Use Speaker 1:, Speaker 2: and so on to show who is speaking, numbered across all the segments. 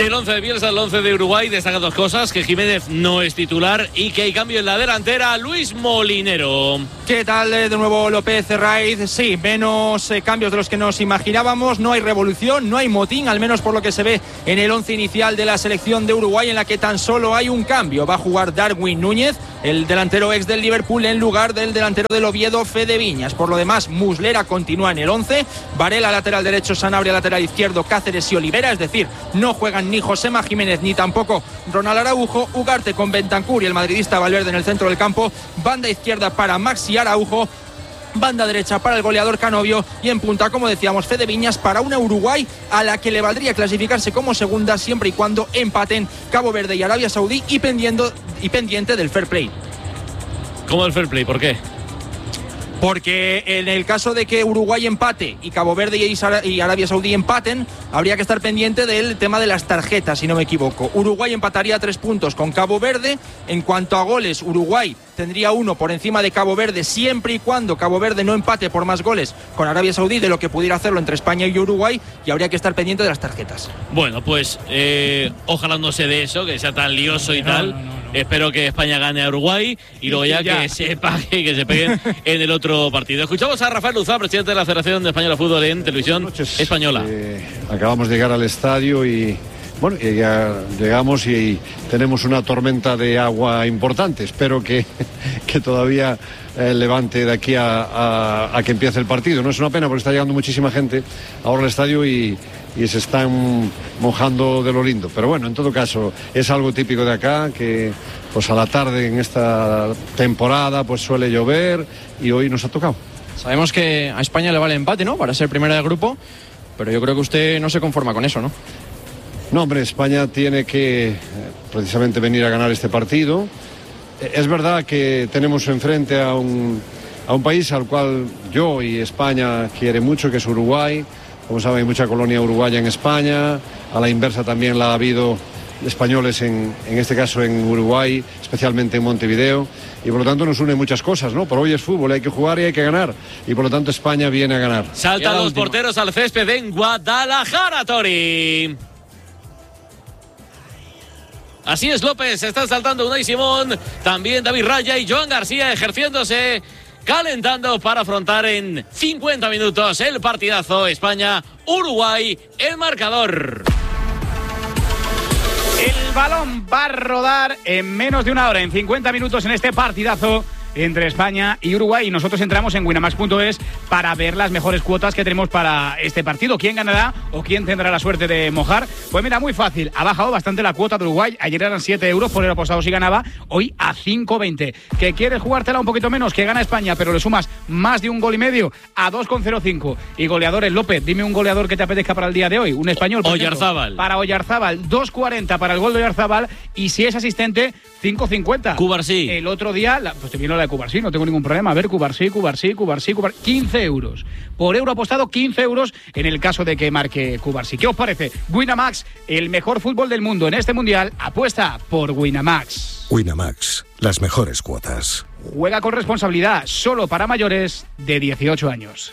Speaker 1: Del 11 de Bielsa al 11 de Uruguay destacan dos cosas: que Jiménez no es titular y que hay cambio en la delantera. Luis Molinero.
Speaker 2: ¿Qué tal? De nuevo López Raiz. Sí, menos cambios de los que nos imaginábamos. No hay revolución, no hay motín, al menos por lo que se ve en el 11 inicial de la selección de Uruguay, en la que tan solo hay un cambio. Va a jugar Darwin Núñez, el delantero ex del Liverpool, en lugar del delantero del Oviedo, Fede Viñas. Por lo demás, Muslera continúa en el 11, Varela lateral derecho, Sanabria lateral izquierdo, Cáceres y Olivera, es decir, no juegan ni Josema Jiménez ni tampoco Ronald Araujo. Ugarte con Bentancur y el madridista Valverde en el centro del campo, banda izquierda para Maxi Araujo, banda derecha para el goleador Canovio y en punta, como decíamos, Fede Viñas, para una Uruguay a la que le valdría clasificarse como segunda siempre y cuando empaten Cabo Verde y Arabia Saudí y pendiente del fair play.
Speaker 1: ¿Cómo del fair play? ¿Por qué?
Speaker 2: Porque en el caso de que Uruguay empate y Cabo Verde y Arabia Saudí empaten, habría que estar pendiente del tema de las tarjetas, si no me equivoco. Uruguay empataría 3 puntos con Cabo Verde. En cuanto a goles, Uruguay tendría 1 por encima de Cabo Verde, siempre y cuando Cabo Verde no empate por más goles con Arabia Saudí de lo que pudiera hacerlo entre España y Uruguay, y habría que estar pendiente de las tarjetas.
Speaker 1: Bueno, pues ojalá no se dé eso, que sea tan lioso y tal. No. Espero que España gane a Uruguay y luego ya que se peguen en el otro partido. Escuchamos a Rafael Luzá, presidente de la Federación Española de Fútbol en Televisión Española.
Speaker 3: Acabamos de llegar al estadio y bueno, ya llegamos y tenemos una tormenta de agua importante. Espero que todavía levante de aquí a que empiece el partido. No es una pena porque está llegando muchísima gente ahora al estadio y se están mojando de lo lindo. Pero bueno, en todo caso, es algo típico de acá, que pues a la tarde en esta temporada pues suele llover y hoy nos ha tocado.
Speaker 2: Sabemos que a España le vale el empate, ¿no?, para ser primera del grupo, pero yo creo que usted no se conforma con eso, ¿no?
Speaker 3: No, hombre, España tiene que precisamente venir a ganar este partido. Es verdad que tenemos enfrente a un país al cual yo y España quiere mucho, que es Uruguay. Como saben, hay mucha colonia uruguaya en España. A la inversa también la ha habido españoles en este caso en Uruguay, especialmente en Montevideo. Y por lo tanto nos une muchas cosas, ¿no? Por hoy es fútbol, hay que jugar y hay que ganar. Y por lo tanto España viene a ganar.
Speaker 1: Saltan los porteros al césped en Guadalajara, Tori. Así es, López, están saltando Unai Simón, también David Raya y Joan García ejerciéndose, calentando para afrontar en 50 minutos el partidazo España-Uruguay, el marcador.
Speaker 4: El balón va a rodar en menos de una hora, en 50 minutos en este partidazo entre España y Uruguay, y nosotros entramos en winamax.es para ver las mejores cuotas que tenemos para este partido. ¿Quién ganará o quién tendrá la suerte de mojar? Pues mira, muy fácil, ha bajado bastante la cuota de Uruguay. Ayer eran 7 euros por el apostado si ganaba, hoy a 5,20. ¿Que quieres jugártela un poquito menos? Que gana España, pero le sumas más de un gol y medio, a 2,05. Y goleadores, López, dime un goleador que te apetezca para el día de hoy, un español.
Speaker 1: Oyarzábal.
Speaker 4: Para Oyarzábal, 2,40 para el gol de Oyarzábal, y si es asistente, 5,50.
Speaker 1: Cubarsí.
Speaker 4: El otro día, pues te vino la de Cubarsí, no tengo ningún problema. A ver, Cubarsí, 15 euros. Por euro apostado, 15 euros en el caso de que marque Cubarsí. ¿Qué os parece? Winamax, el mejor fútbol del mundo en este mundial, apuesta por Winamax.
Speaker 5: Winamax, las mejores cuotas.
Speaker 4: Juega con responsabilidad, solo para mayores de 18 años.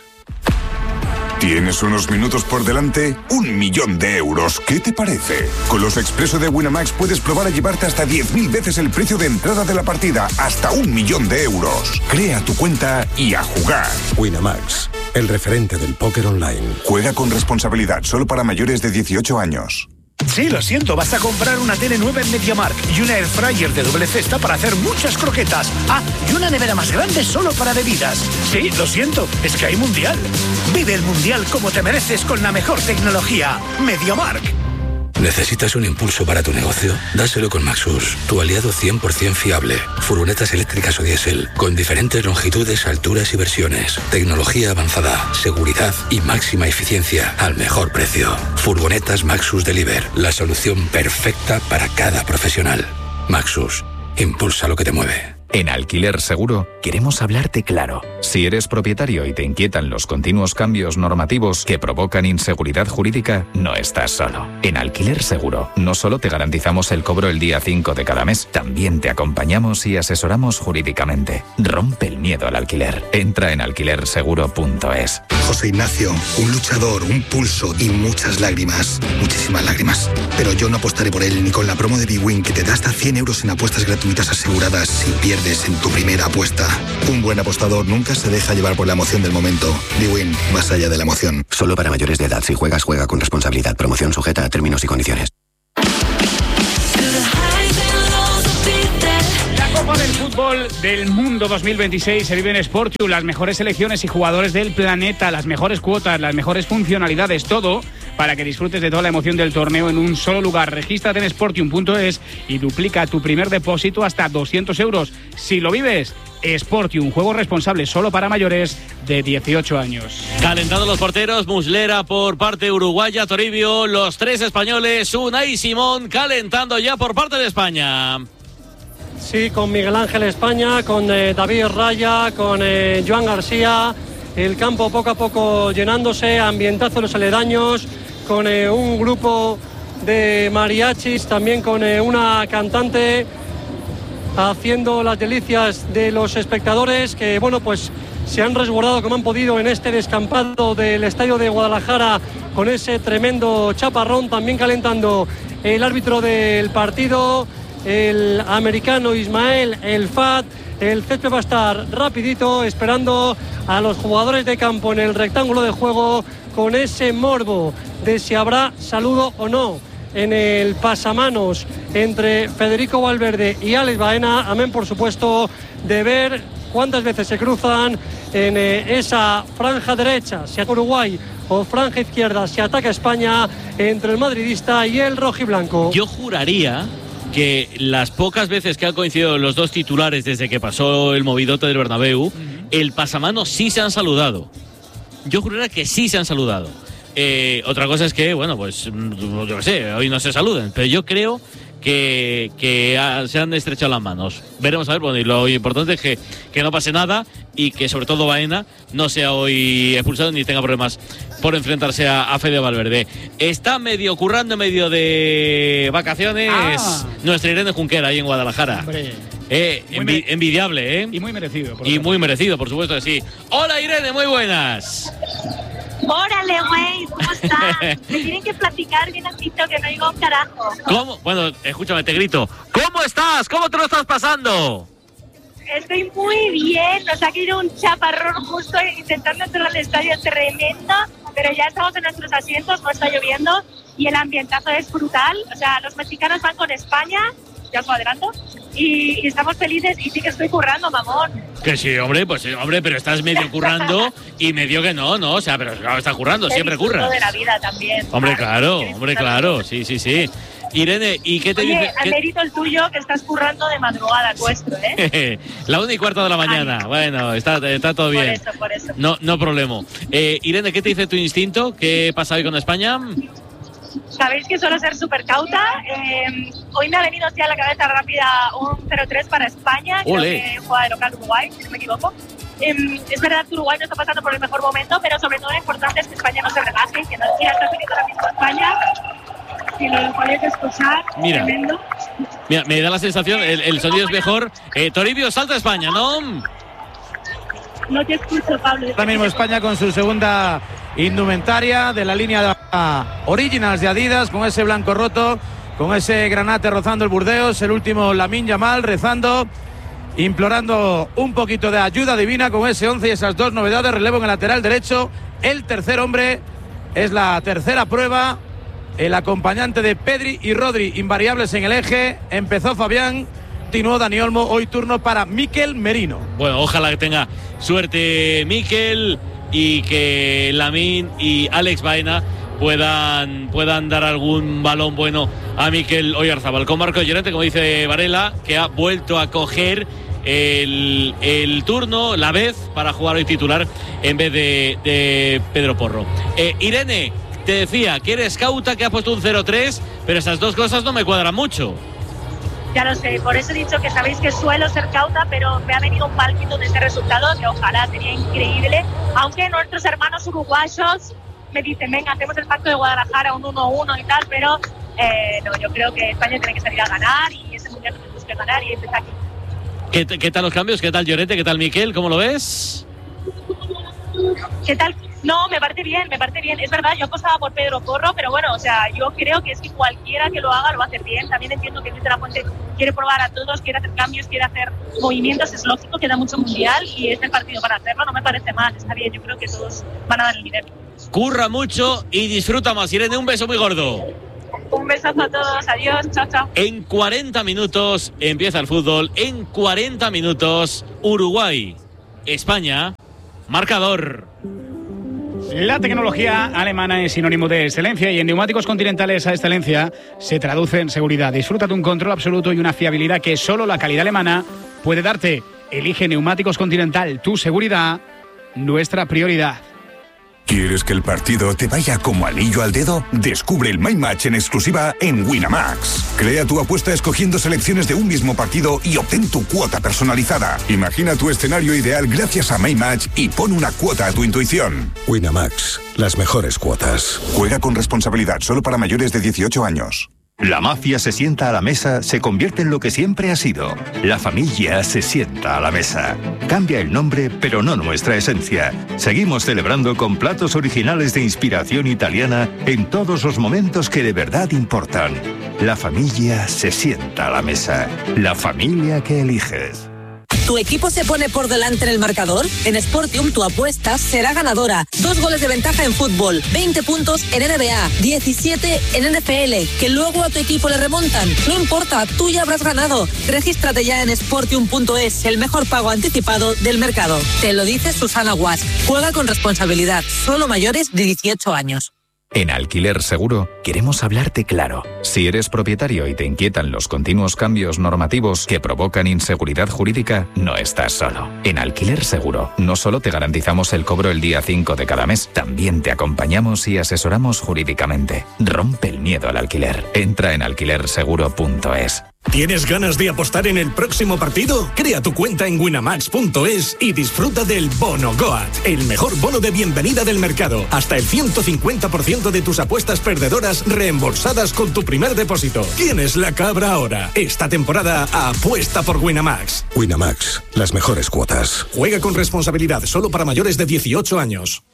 Speaker 6: ¿Tienes unos minutos por delante? 1.000.000 de euros. ¿Qué te parece? Con los Expreso de Winamax puedes probar a llevarte hasta 10.000 veces el precio de entrada de la partida. Hasta 1.000.000 de euros. Crea tu cuenta y a jugar.
Speaker 5: Winamax, el referente del póker online.
Speaker 6: Juega con responsabilidad, solo para mayores de 18 años.
Speaker 7: Sí, lo siento, vas a comprar una tele nueva en MediaMarkt y una air fryer de doble cesta para hacer muchas croquetas. Ah, y una nevera más grande solo para bebidas. Sí, lo siento, es que hay mundial. Vive el mundial como te mereces con la mejor tecnología. MediaMarkt.
Speaker 8: ¿Necesitas un impulso para tu negocio? Dáselo con Maxus, tu aliado 100% fiable. Furgonetas eléctricas o diésel, con diferentes longitudes, alturas y versiones. Tecnología avanzada, seguridad y máxima eficiencia al mejor precio. Furgonetas Maxus Deliver, la solución perfecta para cada profesional. Maxus, impulsa lo que te mueve.
Speaker 9: En Alquiler Seguro queremos hablarte claro. Si eres propietario y te inquietan los continuos cambios normativos que provocan inseguridad jurídica, no estás solo. En Alquiler Seguro no solo te garantizamos el cobro el día 5 de cada mes, también te acompañamos y asesoramos jurídicamente. Rompe el miedo al alquiler. Entra en alquilerseguro.es.
Speaker 10: José Ignacio, un luchador, un pulso y muchas lágrimas, muchísimas lágrimas. pero yo no apostaré por él ni con la promo de bwin que te da hasta 100 euros en apuestas gratuitas aseguradas si pierdes en tu primera apuesta. Un buen apostador nunca se deja llevar por la emoción del momento. bwin, más allá de la emoción.
Speaker 11: Solo para mayores de edad. Si juegas, juega con responsabilidad. Promoción sujeta a términos y condiciones.
Speaker 4: La Copa del Fútbol del Mundo 2026 se vive en Sportium. Las mejores selecciones y jugadores del planeta, las mejores cuotas, las mejores funcionalidades, todo para que disfrutes de toda la emoción del torneo en un solo lugar. Regístrate en sportium.es y duplica tu primer depósito hasta 200 euros. Si lo vives, Sportium, juego responsable solo para mayores de 18 años.
Speaker 1: Calentando los porteros, Muslera por parte uruguaya, Toribio, los tres españoles, Unai Simón calentando ya por parte de España.
Speaker 12: Sí, con Miguel Ángel España, con David Raya, con Joan García, el campo poco a poco llenándose, ambientazo en los aledaños, con un grupo de mariachis, también con una cantante haciendo las delicias de los espectadores que, bueno, pues se han resguardado como han podido en este descampado del estadio de Guadalajara con ese tremendo chaparrón, también calentando el árbitro del partido, el americano Ismael El Fat. El césped va a estar rapidito, esperando a los jugadores de campo en el rectángulo de juego con ese morbo de si habrá saludo o no en el pasamanos entre Federico Valverde y Alex Baena. Amén, por supuesto, de ver cuántas veces se cruzan en esa franja derecha, si ataca Uruguay, o franja izquierda, si ataca España, entre el madridista y el rojiblanco.
Speaker 1: Yo juraría que las pocas veces que han coincidido los dos titulares desde que pasó el movidote del Bernabéu, el pasamanos sí se han saludado. Yo juraría que sí se han saludado. Otra cosa es que, bueno, pues yo qué sé, hoy no se saluden, pero yo creo que se han estrechado las manos. Veremos a ver, bueno, y lo importante es que no pase nada y que sobre todo Baena no sea hoy expulsado ni tenga problemas por enfrentarse a Fede Valverde. Está medio currando, medio de vacaciones nuestra Irene Junquera ahí en Guadalajara. Envidiable, ¿eh?
Speaker 4: Y muy merecido.
Speaker 1: Muy merecido, por supuesto que sí. Hola Irene, muy buenas.
Speaker 13: Órale, güey, ¿cómo estás? Me tienen que platicar bien asito que no digo un carajo.
Speaker 1: ¿Cómo? Bueno, escúchame, te grito. ¿Cómo estás? ¿Cómo te lo estás pasando?
Speaker 13: Estoy muy bien, nos ha caído un chaparrón justo intentando entrar al estadio tremendo, pero ya estamos en nuestros asientos, no está lloviendo y el ambientazo es brutal. O sea, los mexicanos van con España, ya os lo adelanto, y estamos felices y sí que estoy currando, mamón.
Speaker 1: Que sí, hombre, pues hombre, pero estás medio currando y medio que no, o sea, pero claro, estás currando, siempre curras.
Speaker 13: De la vida también.
Speaker 1: Hombre, claro, sí. Irene, ¿y qué te dice?
Speaker 13: Oye, al mérito el tuyo, que estás currando de madrugada, nuestro, ¿eh?
Speaker 1: La 1:15 de la mañana. Ay. Bueno, está todo bien.
Speaker 13: Por eso.
Speaker 1: No problema. Irene, ¿qué te dice tu instinto? ¿Qué pasa hoy con España?
Speaker 13: Sabéis que suelo ser súper cauta. Hoy me ha venido así a la cabeza rápida un 0-3 para España.
Speaker 1: Olé.
Speaker 13: Creo que juega de local Uruguay, si no me equivoco. Es verdad que Uruguay no está pasando por el mejor momento, pero sobre todo lo importante es que España no se relaje, que no siga está teniendo ahora mismo España. Si lo podéis escuchar, tremendo.
Speaker 1: Mira, me da la sensación, el sonido es mejor. Toribio, salta España, ¿no?
Speaker 13: No te escucho, Pablo.
Speaker 2: Ahora mismo España con su segunda indumentaria de la línea de Originals de Adidas, con ese blanco roto, con ese granate rozando el Burdeos, el último Lamine Yamal rezando, implorando un poquito de ayuda divina con ese 11 y esas dos novedades. Relevo en el lateral derecho, el tercer hombre, es la tercera prueba, el acompañante de Pedri y Rodri, invariables en el eje. Empezó Fabián, continuó Dani Olmo, hoy turno para Mikel Merino.
Speaker 1: Bueno, ojalá que tenga suerte Mikel y que Lamine y Alex Baena puedan dar algún balón bueno a Mikel Oyarzabal. Con Marco Llorente, como dice Varela, que ha vuelto a coger el turno, la vez, para jugar hoy titular en vez de Pedro Porro. Irene, te decía que eres cauta, que has puesto un 0-3, pero esas dos cosas no me cuadran mucho.
Speaker 13: Ya lo sé, por eso he dicho que sabéis que suelo ser cauta, pero me ha venido un palpito de este resultado que ojalá sería increíble, aunque nuestros hermanos uruguayos me dicen, venga, hacemos el pacto de Guadalajara, un 1-1 y tal, pero no, yo creo que España tiene que salir a ganar y ese mundial tenemos que ganar y empezar aquí.
Speaker 1: ¿Qué tal los cambios? ¿Qué tal Llorente? ¿Qué tal Mikel? ¿Cómo lo ves?
Speaker 13: ¿Qué tal? No, me parece bien. Es verdad, yo apostaba por Pedro Porro, pero bueno, o sea, yo creo que es que cualquiera que lo haga lo va a hacer bien. También entiendo que Luis de la Fuente quiere probar a todos, quiere hacer cambios, quiere hacer movimientos, es lógico, queda mucho mundial y es el partido para hacerlo, no me parece mal, está bien, yo creo que todos van a dar el nivel.
Speaker 1: Curra mucho y disfruta más. Irene, un beso muy gordo.
Speaker 13: Un besazo a todos, adiós, chao, chao.
Speaker 1: En 40 minutos empieza el fútbol, en 40 minutos Uruguay, España, marcador.
Speaker 4: La tecnología alemana es sinónimo de excelencia y en Neumáticos Continental esa excelencia se traduce en seguridad. Disfruta de un control absoluto y una fiabilidad que solo la calidad alemana puede darte. Elige Neumáticos Continental, tu seguridad, nuestra prioridad.
Speaker 6: ¿Quieres que el partido te vaya como anillo al dedo? Descubre el My Match en exclusiva en Winamax. Crea tu apuesta escogiendo selecciones de un mismo partido y obtén tu cuota personalizada. Imagina tu escenario ideal gracias a My Match y pon una cuota a tu intuición.
Speaker 5: Winamax, las mejores cuotas.
Speaker 6: Juega con responsabilidad, solo para mayores de 18 años.
Speaker 14: La mafia se sienta a la mesa, se convierte en lo que siempre ha sido. La familia se sienta a la mesa. Cambia el nombre, pero no nuestra esencia. Seguimos celebrando con platos originales de inspiración italiana en todos los momentos que de verdad importan. La familia se sienta a la mesa. La familia que eliges.
Speaker 15: ¿Tu equipo se pone por delante en el marcador? En Sportium tu apuesta será ganadora. 2 goles de ventaja en fútbol, 20 puntos en NBA, 17 en NFL, que luego a tu equipo le remontan. No importa, tú ya habrás ganado. Regístrate ya en Sportium.es, el mejor pago anticipado del mercado. Te lo dice Susana Guas. Juega con responsabilidad, solo mayores de 18 años.
Speaker 9: En Alquiler Seguro queremos hablarte claro. Si eres propietario y te inquietan los continuos cambios normativos que provocan inseguridad jurídica, no estás solo. En Alquiler Seguro no solo te garantizamos el cobro el día 5 de cada mes, también te acompañamos y asesoramos jurídicamente. Rompe el miedo al alquiler. Entra en alquilerseguro.es.
Speaker 7: ¿Tienes ganas de apostar en el próximo partido? Crea tu cuenta en winamax.es y disfruta del Bono Goat, el mejor bono de bienvenida del mercado. Hasta el 150% de tus apuestas perdedoras reembolsadas con tu primer depósito. ¿Quién es la cabra ahora? Esta temporada apuesta por Winamax.
Speaker 5: Winamax, las mejores cuotas.
Speaker 7: Juega con responsabilidad, solo para mayores de 18 años.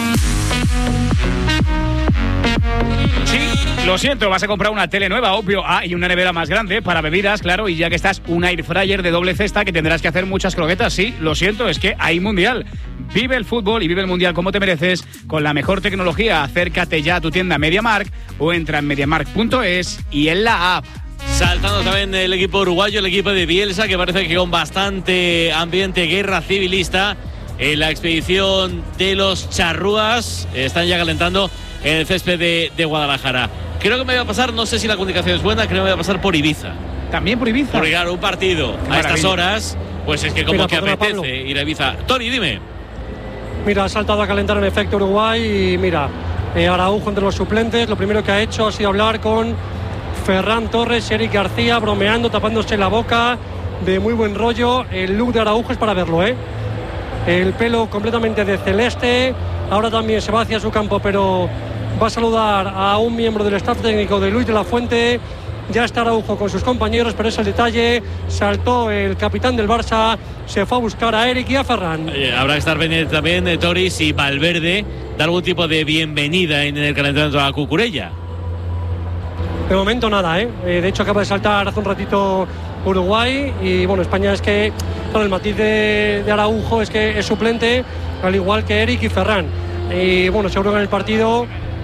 Speaker 4: Sí, lo siento, vas a comprar una tele nueva, obvio, y una nevera más grande para bebidas, claro, y ya que estás, un air fryer de doble cesta que tendrás que hacer muchas croquetas. Sí, lo siento, es que hay mundial. Vive el fútbol y vive el mundial como te mereces con la mejor tecnología. Acércate ya a tu tienda MediaMarkt o entra en MediaMarkt.es y en la app.
Speaker 1: Saltando también el equipo uruguayo, el equipo de Bielsa, que parece que con bastante ambiente guerra civilista en la expedición de los charrúas. Están ya calentando en el césped de Guadalajara. Creo que me voy a pasar, no sé si la comunicación es buena, creo que me voy a pasar por Ibiza.
Speaker 4: ¿También por Ibiza?
Speaker 1: Porque claro, un partido a estas horas, pues es que como mira, que apetece Pablo. Ir a Ibiza. Tony, dime.
Speaker 12: Mira, ha saltado a calentar en efecto Uruguay y mira, Araujo entre los suplentes, lo primero que ha hecho ha sido hablar con Ferran Torres y Eric García, bromeando, tapándose la boca, de muy buen rollo. El look de Araujo es para verlo, el pelo completamente de celeste. Ahora también se va hacia su campo, pero va a saludar a un miembro del staff técnico de Luis de la Fuente. Ya está Araujo con sus compañeros, pero es el detalle. Saltó el capitán del Barça, se fue a buscar a Eric y a Ferran.
Speaker 1: Habrá que estar pendiente también de Toris y Valverde da algún tipo de bienvenida en el calentamiento a Cucurella.
Speaker 12: De momento nada, de hecho acaba de saltar hace un ratito Uruguay y bueno, España es que, claro, el matiz de Araujo es que es suplente, al igual que Eric y Ferran. Y bueno, seguro que en el partido,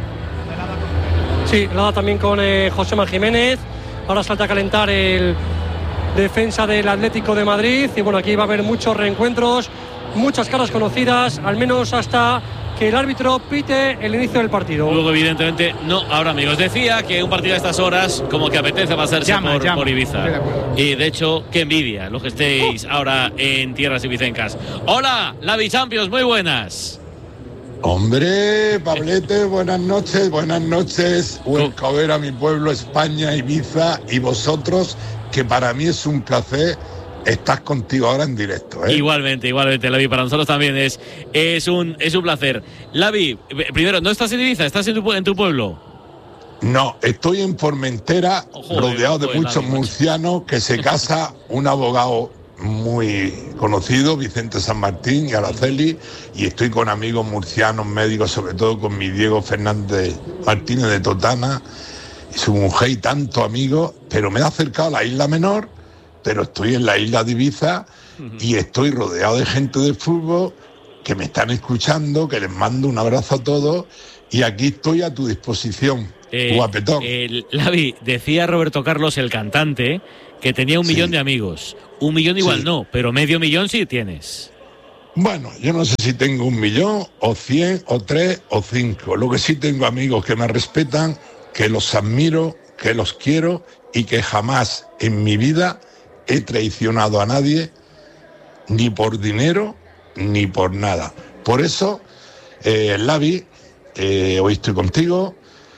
Speaker 12: sí, la da también con Josema Jiménez. Ahora salta a calentar el defensa del Atlético de Madrid y bueno, aquí va a haber muchos reencuentros, muchas caras conocidas, al menos hasta que el árbitro pite el inicio del partido.
Speaker 1: Luego, evidentemente, no. Ahora, amigos, decía que un partido a estas horas, como que apetece pasarse por Ibiza. Y de hecho, qué envidia los que estéis ahora en tierras ibicencas. Hola, Lavi Champions, muy buenas.
Speaker 16: Hombre, Pablete, buenas noches. Vuelco a ver a mi pueblo, España, Ibiza, y vosotros, que para mí es un placer. Estás contigo ahora en directo,
Speaker 1: Igualmente, Lavi, para nosotros también es un placer. Lavi, primero, ¿no estás en Ibiza? ¿Estás en tu pueblo?
Speaker 16: No, estoy en Formentera, rodeado de muchos murcianos, que se casa un abogado muy conocidos, Vicente San Martín y Araceli, y estoy con amigos murcianos, médicos, sobre todo con mi Diego Fernández Martínez de Totana, y su mujer y tantos amigos, pero me he acercado a la isla menor, pero estoy en la isla de Ibiza y estoy rodeado de gente de fútbol que me están escuchando, que les mando un abrazo a todos, y aquí estoy a tu disposición, guapetón.
Speaker 1: Lavi, decía Roberto Carlos, el cantante, que tenía 1 millón de amigos. 1 millón igual no, pero medio millón sí tienes.
Speaker 16: Bueno, yo no sé si tengo 1 millón, o 100, o 3, o 5. Lo que sí tengo amigos que me respetan, que los admiro, que los quiero y que jamás en mi vida he traicionado a nadie, ni por dinero, ni por nada. Por eso, Lavi, hoy estoy contigo,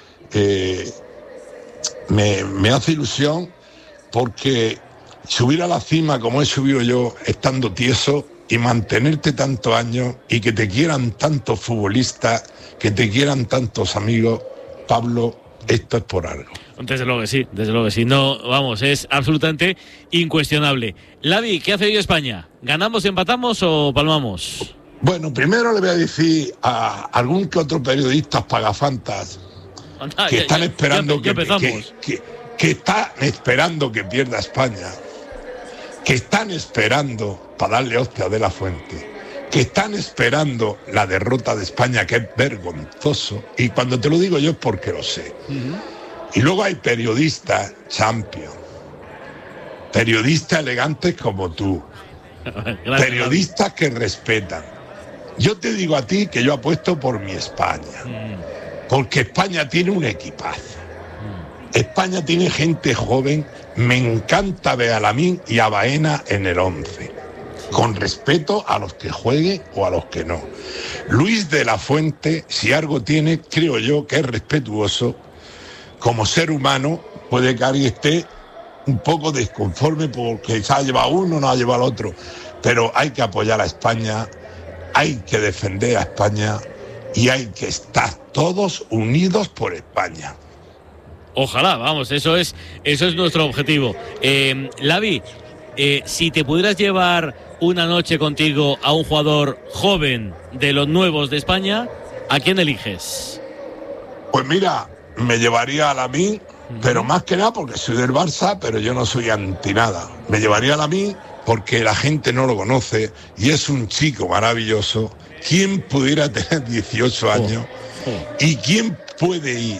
Speaker 16: me hace ilusión porque subir a la cima como he subido yo estando tieso y mantenerte tantos años y que te quieran tantos futbolistas, que te quieran tantos amigos, Pablo, esto es por algo.
Speaker 1: Desde luego que sí, desde luego que sí. No, vamos, es absolutamente incuestionable. Lavi, ¿qué hace hoy España? ¿Ganamos, empatamos o palmamos?
Speaker 16: Bueno, primero le voy a decir a algún que otro periodista pagafantas que están esperando que están esperando que pierda España, que están esperando para darle hostia de la Fuente, que están esperando la derrota de España, que es vergonzoso, y cuando te lo digo yo es porque lo sé. Y luego hay periodistas champion, periodistas elegantes como tú, periodistas que respetan. Yo te digo a ti que yo apuesto por mi España, porque España tiene un equipazo. España tiene gente joven, me encanta ver a Lamine y a Baena en el 11, con respeto a los que jueguen o a los que no. Luis de la Fuente, si algo tiene, creo yo que es respetuoso, como ser humano, puede que alguien esté un poco desconforme porque se ha llevado uno, no ha llevado al otro, pero hay que apoyar a España, hay que defender a España y hay que estar todos unidos por España.
Speaker 1: Ojalá, vamos, eso es nuestro objetivo. Lavi, si te pudieras llevar una noche contigo a un jugador joven de los nuevos de España, ¿a quién eliges?
Speaker 16: Pues mira, me llevaría a Lamine, pero más que nada porque soy del Barça, pero yo no soy anti nada. Me llevaría a Lamine porque la gente no lo conoce y es un chico maravilloso. ¿Quién pudiera tener 18 años? ¿Y quién puede ir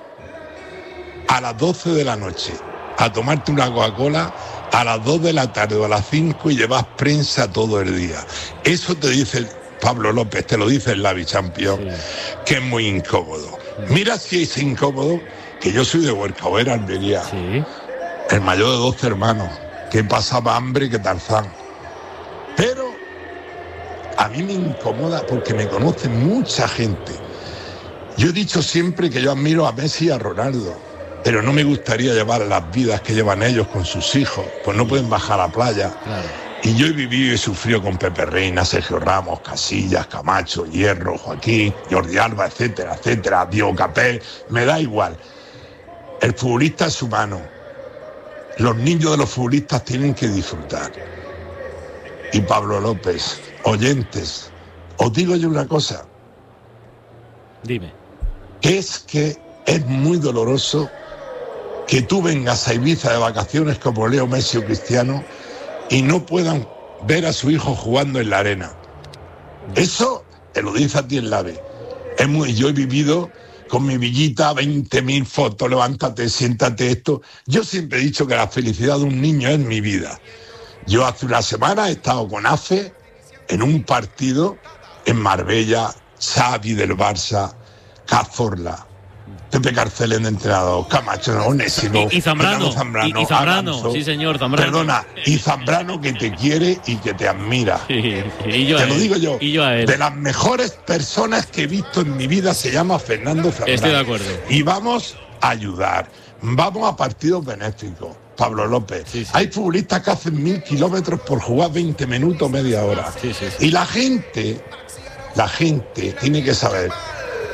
Speaker 16: a las 12 de la noche a tomarte una Coca-Cola, a las 2 de la tarde o a las 5 y llevas prensa todo el día? Eso te dice Pablo López, te lo dice el Lavi Champion, que es muy incómodo. Mira si es incómodo, que yo soy de Huercahuera, Almería, el mayor de 12 hermanos, que pasaba hambre que Tarzán. Pero a mí me incomoda porque me conoce mucha gente. Yo he dicho siempre que yo admiro a Messi y a Ronaldo, pero no me gustaría llevar las vidas que llevan ellos con sus hijos, pues no pueden bajar a la playa. Claro. Y yo he vivido y sufrido con Pepe Reina, Sergio Ramos, Casillas, Camacho, Hierro, Joaquín, Jordi Alba, etcétera, etcétera, Diego Capel, me da igual. El futbolista es humano. Los niños de los futbolistas tienen que disfrutar. Y Pablo López, oyentes, os digo yo una cosa.
Speaker 1: Dime.
Speaker 16: Es que es muy doloroso que tú vengas a Ibiza de vacaciones como Leo Messi o Cristiano y no puedan ver a su hijo jugando en la arena. Eso te lo dice a ti el Lavi. Yo he vivido con mi villita 20.000 fotos, levántate, siéntate esto. Yo siempre he dicho que la felicidad de un niño es mi vida. Yo hace una semana he estado con Afe en un partido en Marbella, Xavi del Barça, Cazorla, Pepe Carcelén de entrenador, Camacho, Onésimo,
Speaker 1: y Zambrano,
Speaker 16: Aranzo,
Speaker 1: sí señor, Zambrano.
Speaker 16: Perdona, y Zambrano, que te quiere y que te admira.
Speaker 1: Sí, y yo te
Speaker 16: lo digo yo,
Speaker 1: y yo a él.
Speaker 16: De las mejores personas que he visto en mi vida se llama Fernando Zambrano.
Speaker 1: Estoy de acuerdo.
Speaker 16: Y vamos a ayudar, vamos a partidos benéficos. Pablo López. Sí. Hay futbolistas que hacen 1000 kilómetros por jugar 20 minutos, media hora.
Speaker 1: Sí.
Speaker 16: Y la gente tiene que saber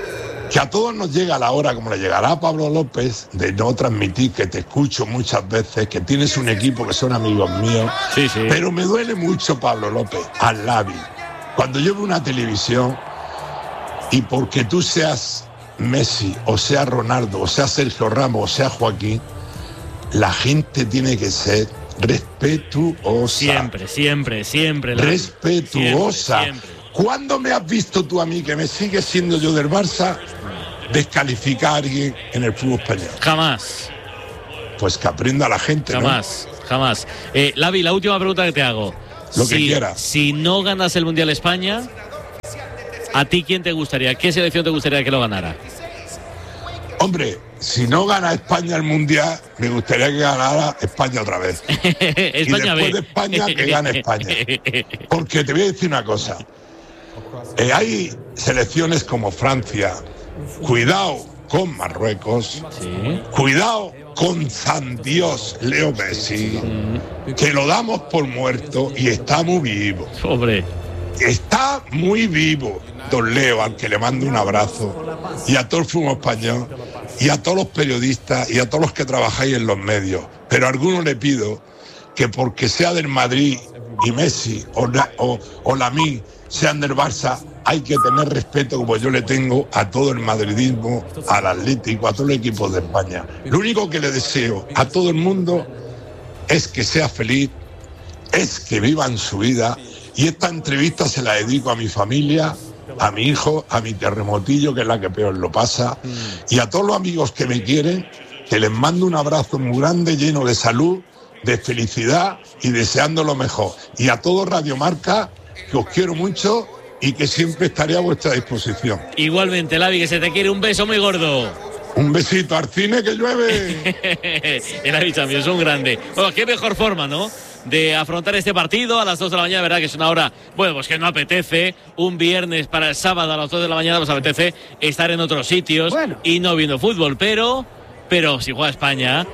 Speaker 16: Que a todos nos llega la hora, como le llegará a Pablo López, de no transmitir que te escucho muchas veces, que tienes un equipo que son amigos míos.
Speaker 1: Sí, sí.
Speaker 16: Pero me duele mucho, Pablo López, al Lavi. Cuando yo veo una televisión y porque tú seas Messi, o sea Ronaldo, o sea Sergio Ramos, o sea Joaquín, la gente tiene que ser respetuosa.
Speaker 1: Siempre.
Speaker 16: Respetuosa.
Speaker 1: Siempre.
Speaker 16: ¿Cuándo me has visto tú a mí, que me sigue siendo yo del Barça, descalificar a alguien en el fútbol español?
Speaker 1: Jamás.
Speaker 16: Pues que aprenda la gente,
Speaker 1: Jamás. Lavi, la última pregunta que te hago.
Speaker 16: Lo que quieras.
Speaker 1: Si no ganas el Mundial España, ¿a ti quién te gustaría? ¿Qué selección te gustaría que lo ganara?
Speaker 16: Hombre, si no gana España el Mundial, me gustaría que ganara España otra vez.
Speaker 1: España
Speaker 16: y después
Speaker 1: B.
Speaker 16: de España, que gane España. Porque te voy a decir una cosa. Hay selecciones como Francia, cuidado con Marruecos, cuidado con San Dios Leo Messi, que lo damos por muerto y está muy vivo.
Speaker 1: Pobre.
Speaker 16: Está muy vivo, don Leo, al que le mando un abrazo, y a todo el fútbol español, y a todos los periodistas, y a todos los que trabajáis en los medios. Pero a alguno le pido que porque sea del Madrid y Messi o Lamine sean del Barça, hay que tener respeto, como yo le tengo a todo el madridismo, al Atlético, a todos los equipos de España. Lo único que le deseo a todo el mundo es que sea feliz, es que vivan su vida. Y esta entrevista se la dedico a mi familia, a mi hijo, a mi terremotillo, que es la que peor lo pasa, y a todos los amigos que me quieren, que les mando un abrazo muy grande, lleno de salud, de felicidad y deseando lo mejor. Y a todos Radio Marca, que os quiero mucho y que siempre estaré a vuestra disposición.
Speaker 1: Igualmente, Lavi, que se te quiere, un beso muy gordo.
Speaker 16: Un besito al cine, que llueve.
Speaker 1: El Lavi Champions, un grande. Bueno, qué mejor forma, ¿no?, de afrontar este partido a las 2 de la mañana, verdad que es una hora, bueno, pues que no apetece. Un viernes para el sábado a las 2 de la mañana, pues apetece estar en otros sitios y no viendo fútbol, pero si juega España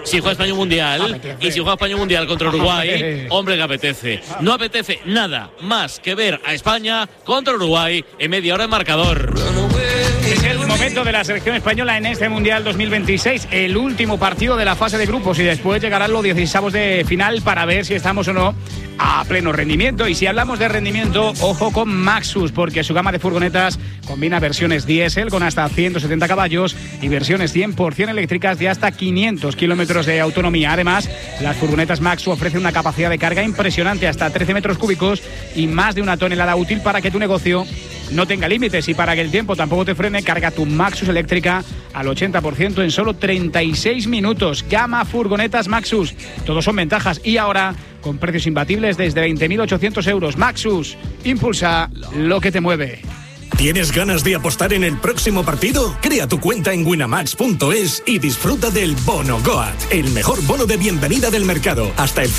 Speaker 1: un mundial, y si juega España un mundial contra Uruguay, hombre, que apetece. No apetece nada más que ver a España contra Uruguay en media hora en marcador.
Speaker 4: Es el momento de la selección española en este Mundial 2026, el último partido de la fase de grupos, y después llegarán los 16avos de final para ver si estamos o no a pleno rendimiento. Y si hablamos de rendimiento, ojo con Maxus, porque su gama de furgonetas combina versiones diésel con hasta 170 caballos y versiones 100% eléctricas de hasta 500 kilómetros de autonomía. Además, las furgonetas Maxus ofrecen una capacidad de carga impresionante, hasta 13 metros cúbicos y más de 1 tonelada útil, para que tu negocio no tenga límites y para que el tiempo tampoco te frene. Carga tu Maxus eléctrica al 80% en solo 36 minutos. Gama furgonetas Maxus, todos son ventajas, y ahora con precios imbatibles desde 20.800 euros. Maxus, impulsa lo que te mueve.
Speaker 7: ¿Tienes ganas de apostar en el próximo partido? Crea tu cuenta en winamax.es y disfruta del Bono Goat, el mejor bono de bienvenida del mercado. Hasta el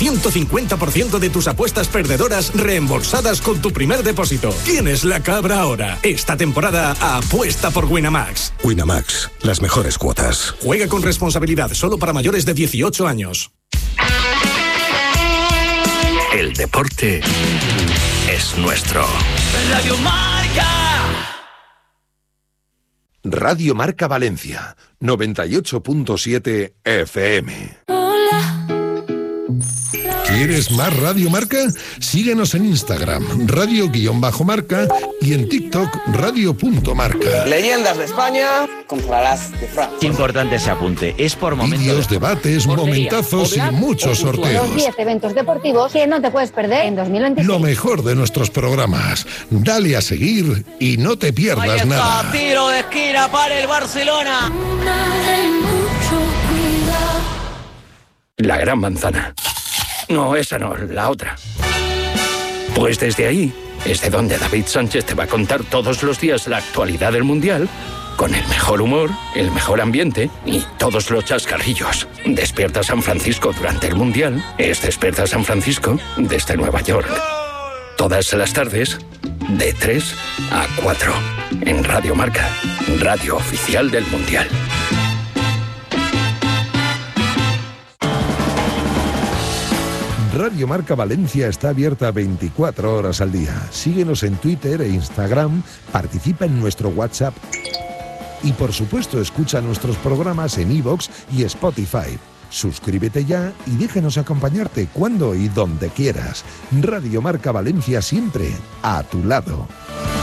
Speaker 7: 150% de tus apuestas perdedoras reembolsadas con tu primer depósito. Tienes la cabra ahora. Esta temporada apuesta por Winamax.
Speaker 5: Winamax, las mejores cuotas.
Speaker 7: Juega con responsabilidad, solo para mayores de 18 años.
Speaker 8: El deporte es nuestro.
Speaker 17: Radio Marca.
Speaker 18: Radio Marca Valencia, 98.7 FM.
Speaker 19: ¿Quieres más Radio Marca? Síguenos en Instagram, radio_marca, y en TikTok, radio.marca.
Speaker 20: Leyendas de España contra las de Francia.
Speaker 21: Importante ese apunte, es por momentos.
Speaker 19: Vídeos, debates, momentazos y muchos sorteos.
Speaker 22: Los 10 eventos deportivos que no te puedes perder en 2026.
Speaker 19: Lo mejor de nuestros programas. Dale a seguir y no te pierdas nada.
Speaker 17: Tiro de esquina para el Barcelona.
Speaker 8: La Gran Manzana. No, esa no, la otra. Pues desde ahí es de donde David Sánchez te va a contar todos los días la actualidad del Mundial, con el mejor humor, el mejor ambiente y todos los chascarrillos. Despierta San Francisco durante el Mundial es Despierta San Francisco desde Nueva York. Todas las tardes, de 3 a 4, en Radio Marca, radio oficial del Mundial.
Speaker 19: Radio Marca Valencia está abierta 24 horas al día. Síguenos en Twitter e Instagram, participa en nuestro WhatsApp Y por supuesto, escucha nuestros programas en iVoox y Spotify. Suscríbete ya y déjanos acompañarte cuando y donde quieras. Radio Marca Valencia, siempre a tu lado.